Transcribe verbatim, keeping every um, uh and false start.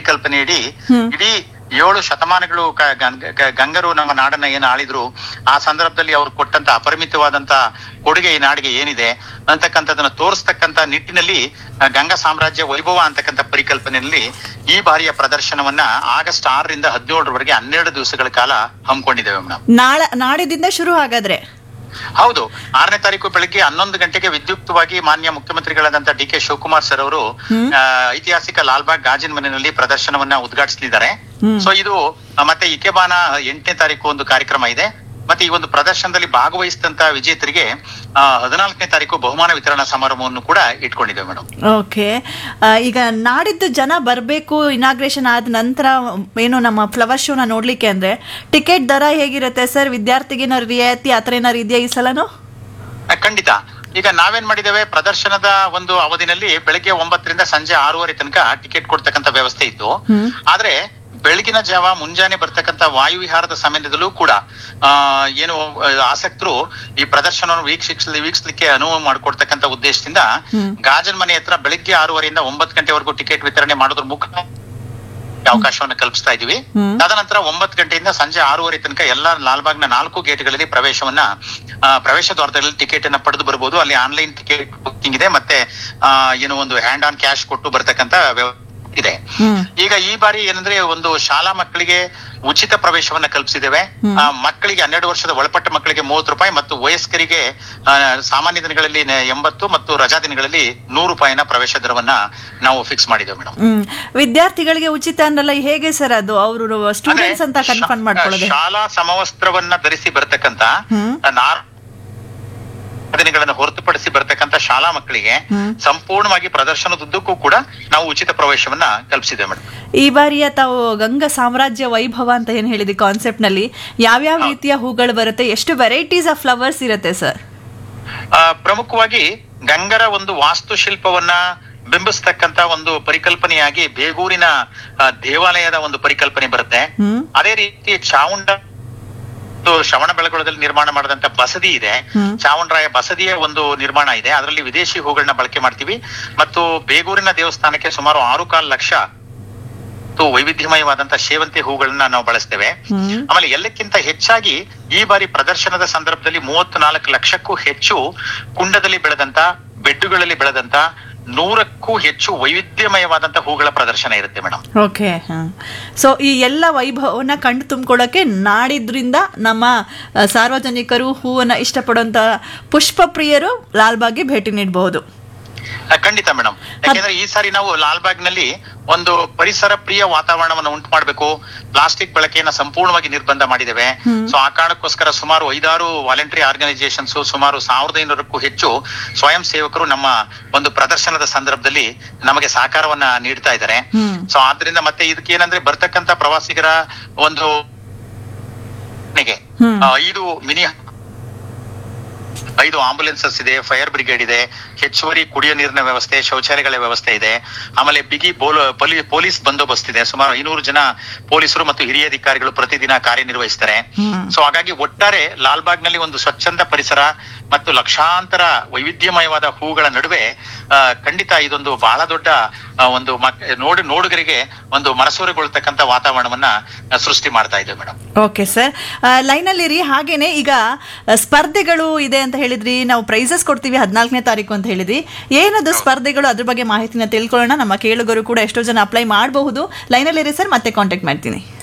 ಪರಿಕಲ್ಪನೆಯಡಿ ಇಡೀ ಏಳು ಶತಮಾನಗಳು ಗಂಗರು ನಮ್ಮ ನಾಡನ್ನ ಏನು ಆಳಿದ್ರು, ಆ ಸಂದರ್ಭದಲ್ಲಿ ಅವ್ರು ಕೊಟ್ಟಂತ ಅಪರಿಮಿತವಾದಂತ ಕೊಡುಗೆ ಈ ನಾಡಿಗೆ ಏನಿದೆ ಅಂತಕ್ಕಂಥದನ್ನ ತೋರಿಸ್ತಕ್ಕಂತ ನಿಟ್ಟಿನಲ್ಲಿ ಗಂಗಾ ಸಾಮ್ರಾಜ್ಯ ವೈಭವ ಅಂತಕ್ಕಂಥ ಪರಿಕಲ್ಪನೆಯಲ್ಲಿ ಈ ಬಾರಿಯ ಪ್ರದರ್ಶನವನ್ನ ಆಗಸ್ಟ್ ಆರರಿಂದ ಹದಿನೇಳರವರೆಗೆ ಹನ್ನೆರಡು ದಿವಸಗಳ ಕಾಲ ಹಮ್ಮಿಕೊಂಡಿದ್ದೇವೆ ಮೇಡಮ್. ನಾಳ ನಾಡಿದಿಂದ ಶುರು ಹಾಗಾದ್ರೆ? ಹೌದು, ಆರನೇ ತಾರೀಕು ಬೆಳಗ್ಗೆ ಹನ್ನೊಂದು ಗಂಟೆಗೆ ವಿದ್ಯುಕ್ತವಾಗಿ ಮಾನ್ಯ ಮುಖ್ಯಮಂತ್ರಿಗಳಾದಂತ ಡಿ ಕೆ ಶಿವಕುಮಾರ್ ಸರ್ ಅವರು ಐತಿಹಾಸಿಕ ಲಾಲ್ಬಾಗ್ ಗಾಜಿನ ಮನೆಯಲ್ಲಿ ಪ್ರದರ್ಶನವನ್ನ ಉದ್ಘಾಟಿಸಲಿದ್ದಾರೆ. ಸೊ ಇದು ಮತ್ತೆ ಇಕೆಬಾನ ಎಂಟನೇ ತಾರೀಕು ಒಂದು ಕಾರ್ಯಕ್ರಮ ಇದೆ. ಮತ್ತೆ ಈ ಒಂದು ಪ್ರದರ್ಶನದಲ್ಲಿ ಭಾಗವಹಿಸಿದಂತ ವಿಜೇತರಿಗೆ ಹದಿನಾಲ್ಕನೇ ತಾರೀಕು ಬಹುಮಾನ ವಿತರಣಾ ಸಮಾರಂಭವನ್ನು ಕೂಡ ಇಟ್ಕೊಂಡಿದ್ದೇವೆ ಮೇಡಮ್. ಓಕೆ, ಈಗ ನಾಡಿದ್ದು ಜನ ಬರಬೇಕು ಇನಾಗ್ರೇಷನ್ ಆದ ನಂತರ ಏನು ನಮ್ಮ ಫ್ಲವರ್ ಶೋನ ನೋಡ್ಲಿಕ್ಕೆ ಅಂದ್ರೆ ಟಿಕೆಟ್ ದರ ಹೇಗಿರುತ್ತೆ ಸರ್? ವಿದ್ಯಾರ್ಥಿಗೆ ರಿಯಾಯಿತಿ ಆತರ ಏನಾರು ಇದೆಯಾ ಈ ಸಲನು? ಖಂಡಿತ. ಈಗ ನಾವೇನ್ ಮಾಡಿದ್ದೇವೆ, ಪ್ರದರ್ಶನದ ಒಂದು ಅವಧಿನಲ್ಲಿ ಬೆಳಗ್ಗೆ ಒಂಬತ್ತರಿಂದ ಸಂಜೆ ಆರೂವರೆ ತನಕ ಟಿಕೆಟ್ ಕೊಡ್ತಕ್ಕಂಥ ವ್ಯವಸ್ಥೆ ಇತ್ತು. ಆದ್ರೆ ಬೆಳಗಿನ ಜಾವ ಮುಂಜಾನೆ ಬರ್ತಕ್ಕಂಥ ವಾಯುವಿಹಾರದ ಸಮಯದಲ್ಲೂ ಕೂಡ ಆ ಏನು ಆಸಕ್ತರು ಈ ಪ್ರದರ್ಶನವನ್ನು ವೀಕ್ಷಿಸ ವೀಕ್ಷಿಸಲಿಕ್ಕೆ ಅನುವು ಮಾಡಿಕೊಡ್ತಕ್ಕಂಥ ಉದ್ದೇಶದಿಂದ ಗಾಜನ್ ಮನೆ ಹತ್ರ ಬೆಳಿಗ್ಗೆ ಆರೂವರೆಯಿಂದ ಒಂಬತ್ತು ಗಂಟೆವರೆಗೂ ಟಿಕೆಟ್ ವಿತರಣೆ ಮಾಡೋದ್ರ ಮುಖಾಂತರ ಅವಕಾಶವನ್ನು ಕಲ್ಪಿಸ್ತಾ ಇದೀವಿ. ತದನಂತರ ಒಂಬತ್ತು ಗಂಟೆಯಿಂದ ಸಂಜೆ ಆರೂವರೆ ತನಕ ಎಲ್ಲಾ ಲಾಲ್ಬಾಗ್ನ ನಾಲ್ಕು ಗೇಟ್ಗಳಲ್ಲಿ ಪ್ರವೇಶವನ್ನ ಪ್ರವೇಶ ದ್ವಾರದಲ್ಲಿ ಟಿಕೆಟ್ ಅನ್ನ ಪಡೆದು ಬರಬಹುದು. ಅಲ್ಲಿ ಆನ್ಲೈನ್ ಟಿಕೆಟ್ ಬುಕ್ಕಿಂಗ್ ಇದೆ, ಮತ್ತೆ ಆ ಏನು ಒಂದು ಹ್ಯಾಂಡ್ ಆನ್ ಕ್ಯಾಶ್ ಕೊಟ್ಟು ಬರ್ತಕ್ಕಂಥ ಇದೆ. ಈಗ ಈ ಬಾರಿ ಏನಂದ್ರೆ ಒಂದು ಶಾಲಾ ಮಕ್ಕಳಿಗೆ ಉಚಿತ ಪ್ರವೇಶವನ್ನ ಕಲ್ಪಿಸಿದ್ದೇವೆ. ಮಕ್ಕಳಿಗೆ ಹನ್ನೆರಡು ವರ್ಷದ ಒಳಪಟ್ಟ ಮಕ್ಕಳಿಗೆ ಮೂವತ್ತು ರೂಪಾಯಿ ಮತ್ತು ವಯಸ್ಕರಿಗೆ ಸಾಮಾನ್ಯ ದಿನಗಳಲ್ಲಿ ಎಂಬತ್ತು ಮತ್ತು ರಜಾ ದಿನಗಳಲ್ಲಿ ನೂರು ರೂಪಾಯಿನ ಪ್ರವೇಶ ದರವನ್ನ ನಾವು ಫಿಕ್ಸ್ ಮಾಡಿದ್ದೇವೆ ಮೇಡಮ್. ವಿದ್ಯಾರ್ಥಿಗಳಿಗೆ ಉಚಿತ ಅನ್ನಲ್ಲ, ಹೇಗೆ ಸರ್ ಅದು? ಅವರು ಸ್ಟೂಡೆಂಟ್ಸ್ ಅಂತ ಕನ್ಫರ್ಮ್ ಮಾಡ್ಕೊಳ್ಳೋದು? ಶಾಲಾ ಸಮವಸ್ತ್ರವನ್ನ ಧರಿಸಿ ಬರ್ತಕ್ಕಂತ ನಾರ್ ದಿನಗಳನ್ನು ಹೊರತುಪಡಿಸಿ ಬರ್ತಕ್ಕಂಥ ಶಾಲಾ ಮಕ್ಕಳಿಗೆ ಸಂಪೂರ್ಣವಾಗಿ ಪ್ರದರ್ಶನದುದ್ದಕ್ಕೂ ಕೂಡ ನಾವು ಉಚಿತ ಪ್ರವೇಶವನ್ನ ಕಲ್ಪಿಸಿದ್ದೇವೆ ಮೇಡಮ್. ಈ ಬಾರಿಯ ತಾವು ಗಂಗಾ ಸಾಮ್ರಾಜ್ಯ ವೈಭವ ಅಂತ ಏನ್ ಹೇಳಿದ್ರಿ ಕಾನ್ಸೆಪ್ಟ್ ನಲ್ಲಿ, ಯಾವ್ಯಾವ ರೀತಿಯ ಹೂಗಳು ಬರುತ್ತೆ, ಎಷ್ಟು ವೆರೈಟೀಸ್ ಆಫ್ ಫ್ಲವರ್ಸ್ ಇರುತ್ತೆ ಸರ್? ಪ್ರಮುಖವಾಗಿ ಗಂಗರ ಒಂದು ವಾಸ್ತುಶಿಲ್ಪವನ್ನ ಬಿಂಬಿಸ್ತಕ್ಕಂತ ಒಂದು ಪರಿಕಲ್ಪನೆಯಾಗಿ ಬೇಗೂರಿನ ದೇವಾಲಯದ ಒಂದು ಪರಿಕಲ್ಪನೆ ಬರುತ್ತೆ. ಅದೇ ರೀತಿ ಚಾವುಂಡ ಶ್ರವಣ ಬೆಳಗೊಳದಲ್ಲಿ ನಿರ್ಮಾಣ ಮಾಡಿದಂತ ಬಸದಿ ಇದೆ, ಚಾವಣರಾಯ ಬಸದಿಯ ಒಂದು ನಿರ್ಮಾಣ ಇದೆ. ಅದರಲ್ಲಿ ವಿದೇಶಿ ಹೂಗಳನ್ನ ಬಳಕೆ ಮಾಡ್ತೀವಿ. ಮತ್ತು ಬೇಗೂರಿನ ದೇವಸ್ಥಾನಕ್ಕೆ ಸುಮಾರು ಆರು ಕಾಲು ಲಕ್ಷ ವೈವಿಧ್ಯಮಯವಾದಂತ ಸೇವಂತಿ ಹೂಗಳನ್ನ ನಾವು ಬಳಸ್ತೇವೆ. ಆಮೇಲೆ ಎಲ್ಲಕ್ಕಿಂತ ಹೆಚ್ಚಾಗಿ ಈ ಬಾರಿ ಪ್ರದರ್ಶನದ ಸಂದರ್ಭದಲ್ಲಿ ಮೂವತ್ತ್ ನಾಲ್ಕು ಲಕ್ಷಕ್ಕೂ ಹೆಚ್ಚು ಕುಂಡದಲ್ಲಿ ಬೆಳೆದಂತ, ಬೆಡ್ಡುಗಳಲ್ಲಿ ಬೆಳೆದಂತ ನೂರಕ್ಕೂ ಹೆಚ್ಚು ವೈವಿಧ್ಯಮಯವಾದಂತ ಹೂಗಳ ಪ್ರದರ್ಶನ ಇರುತ್ತೆ ಮೇಡಮ್. ಓಕೆ, ಸೊ ಈ ಎಲ್ಲ ವೈಭವನ್ನ ಕಂಡು ತುಂಬಿಕೊಳ್ಳಕ್ಕೆ ನಾಡಿದ್ರಿಂದ ನಮ್ಮ ಸಾರ್ವಜನಿಕರು ಹೂವನ್ನ ಇಷ್ಟಪಡುವಂತ ಪುಷ್ಪ ಪ್ರಿಯರು ಲಾಲ್ಬಾಗ್ಗೆ ಭೇಟಿ ನೀಡಬಹುದು. ಖಂಡಿತ ಮೇಡಮ್. ಯಾಕೆಂದ್ರೆ ಈ ಸಾರಿ ನಾವು ಲಾಲ್ಬಾಗ್ ನಲ್ಲಿ ಒಂದು ಪರಿಸರ ಪ್ರಿಯ ವಾತಾವರಣವನ್ನು ಉಂಟು ಮಾಡಬೇಕು, ಪ್ಲಾಸ್ಟಿಕ್ ಬಳಕೆಯನ್ನ ಸಂಪೂರ್ಣವಾಗಿ ನಿರ್ಬಂಧ ಮಾಡಿದ್ದೇವೆ. ಸೊ ಆ ಕಾರಣಕ್ಕೋಸ್ಕರ ಸುಮಾರು ಐದಾರು ವಾಲಂಟರಿ ಆರ್ಗನೈಸೇಷನ್ಸ್, ಸುಮಾರು ಸಾವಿರದ ಐನೂರಕ್ಕೂ ಹೆಚ್ಚು ಸ್ವಯಂ ಸೇವಕರು ನಮ್ಮ ಒಂದು ಪ್ರದರ್ಶನದ ಸಂದರ್ಭದಲ್ಲಿ ನಮಗೆ ಸಹಕಾರವನ್ನ ನೀಡ್ತಾ ಇದ್ದಾರೆ. ಸೊ ಆದ್ರಿಂದ ಮತ್ತೆ ಇದಕ್ಕೆ ಏನಂದ್ರೆ ಬರ್ತಕ್ಕಂತ ಪ್ರವಾಸಿಗರ ಒಂದು ಐದು ಮಿನಿ ಐದು ಆಂಬುಲೆನ್ಸಸ್ ಇದೆ, ಫೈರ್ ಬ್ರಿಗೇಡ್ ಇದೆ, ಹೆಚ್ಚುವರಿ ಕುಡಿಯೋ ನೀರಿನ ವ್ಯವಸ್ಥೆ, ಶೌಚಾಲಯಗಳ ವ್ಯವಸ್ಥೆ ಇದೆ. ಆಮೇಲೆ ಬಿಗಿ ಪೊಲೀಸ್ ಬಂದೋಬಸ್ತ್ ಇದೆ. ಸುಮಾರು ಐನೂರು ಜನ ಪೊಲೀಸರು ಮತ್ತು ಹಿರಿಯ ಅಧಿಕಾರಿಗಳು ಪ್ರತಿದಿನ ಕಾರ್ಯನಿರ್ವಹಿಸ್ತಾರೆ. ಸೊ ಹಾಗಾಗಿ ಒಟ್ಟಾರೆ ಲಾಲ್ಬಾಗ್ ನಲ್ಲಿ ಒಂದು ಸ್ವಚ್ಛಂದ ಪರಿಸರ ಮತ್ತು ಲಕ್ಷಾಂತರ ವೈವಿಧ್ಯಮಯವಾದ ಹೂಗಳ ನಡುವೆ ಖಂಡಿತ ಇದೊಂದು ಬಹಳ ದೊಡ್ಡ ಒಂದು ನೋಡು ನೋಡುಗರಿಗೆ ಒಂದು ಮನಸೂರೆಗೊಳ್ತಕ್ಕಂಥ ವಾತಾವರಣವನ್ನ ಸೃಷ್ಟಿ ಮಾಡ್ತಾ ಇದೆ ಮೇಡಮ್. ಓಕೆ ಸರ್, ಲೈನ್ ಅಲ್ಲಿ ಇರಿ. ಹಾಗೇನೆ ಈಗ ಸ್ಪರ್ಧೆಗಳು ಇದೆ ಅಂತ ಹೇಳಿದ್ರಿ, ನಾವು ಪ್ರೈಸಸ್ ಕೊಡ್ತೀವಿ ಹದಿನಾಲ್ಕನೇ ತಾರೀಕು ಅಂತ ಹೇಳಿದ್ರಿ. ಏನದು ಸ್ಪರ್ಧೆಗಳು, ಅದ್ರ ಬಗ್ಗೆ ಮಾಹಿತಿನ ತಿಳ್ಕೊಳ್ಳೋಣ. ನಮ್ಮ ಕೇಳುಗರು ಕೂಡ ಎಷ್ಟೋ ಜನ ಅಪ್ಲೈ ಮಾಡಬಹುದು. ಲೈನ್ ಅಲ್ಲಿ ಇರಿ ಸರ್, ಮತ್ತೆ ಕಾಂಟ್ಯಾಕ್ಟ್ ಮಾಡ್ತೀನಿ.